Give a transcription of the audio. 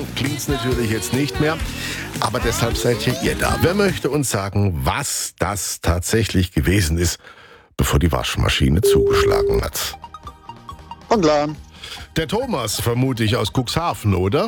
So klingt's natürlich jetzt nicht mehr. Aber deshalb seid ja ihr da. Wer möchte uns sagen, was das tatsächlich gewesen ist, bevor die Waschmaschine zugeschlagen hat? Von Lahn. Der Thomas, vermute ich, aus Cuxhaven, oder?